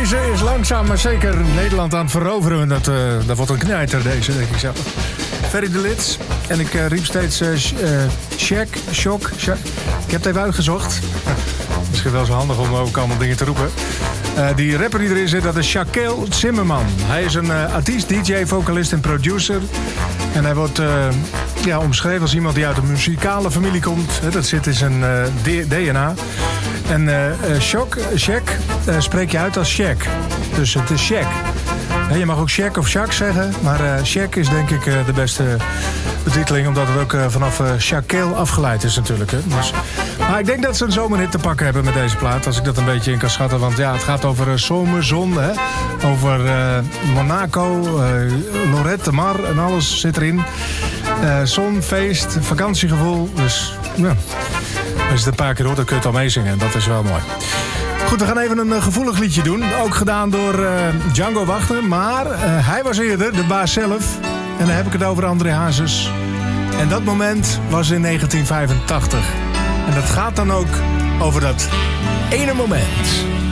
Deze is langzaam maar zeker Nederland aan het veroveren. Dat wordt een knijter, deze, denk ik zo. Ferry de Lits. En ik riep steeds Shock. Ik heb het even uitgezocht. Misschien wel zo handig om ook allemaal dingen te roepen. Die rapper die erin zit, dat is Shaquille Zimmerman. Hij is een artiest, DJ, vocalist en producer. En hij wordt omschreven als iemand die uit een muzikale familie komt. Dat zit in zijn DNA. En Shaq spreek je uit als Shaq. Dus het is Shaq. Je mag ook Shaq of Shaq zeggen. Maar Shaq is denk ik de beste betiteling. Omdat het ook vanaf Shaquille afgeleid is natuurlijk. Hè. Dus, maar ik denk dat ze een zomerhit te pakken hebben met deze plaat. Als ik dat een beetje in kan schatten. Want ja, het gaat over zomer, zon. Hè. Over Monaco, Lorette de Mar en alles zit erin. Zon, feest, vakantiegevoel. Dus ja, als je het een paar keer hoort, dan kun je het al meezingen. Dat is wel mooi. Goed, we gaan even een gevoelig liedje doen. Ook gedaan door Django Wagner. Maar hij was eerder de baas zelf. En dan heb ik het over André Hazes. En dat moment was in 1985. En dat gaat dan ook over dat ene moment.